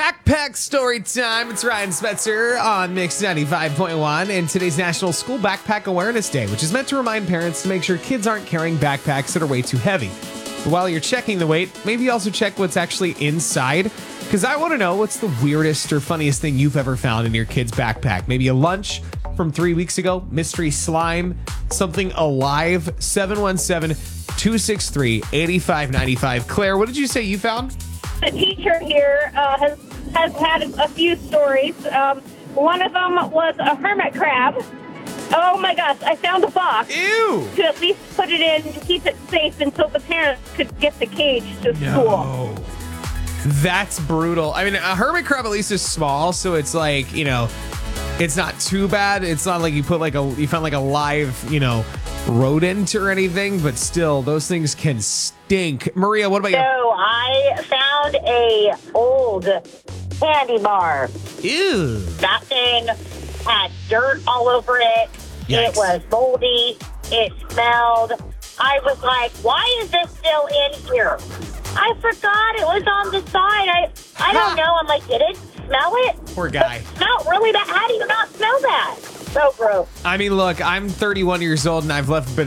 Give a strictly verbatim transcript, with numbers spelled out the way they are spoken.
Backpack story time. It's Ryan Spencer on Mix ninety-five point one and today's National School Backpack Awareness Day, which is meant to remind parents to make sure kids aren't carrying backpacks that are way too heavy. But while you're checking the weight, maybe also check what's actually inside, because I want to know what's the weirdest or funniest thing you've ever found in your kid's backpack. Maybe a lunch from three weeks ago, mystery slime, something alive. seven one seven, two six three, eight five nine five. Claire, what did you say you found? The teacher here uh, has has had a few stories. Um, one of them was a hermit crab. Oh my gosh! I found a box Ew! to at least put it in to keep it safe until the parents could get the cage to school. No. That's brutal. I mean, a hermit crab at least is small, so it's like, you know, it's not too bad. It's not like you put like a you found like a live, you know, rodent or anything, but still, those things can stink. Maria, what about So you? I found a old candy bar. Ew. That thing had dirt all over it. Yikes. It was moldy. It smelled. I was like, why is this still in here? I forgot it was on the side. I I don't know. I'm like, did it smell it? Poor guy. It smelled really bad. How do you not smell that? So gross. I mean, look, I'm thirty-one years old and I've left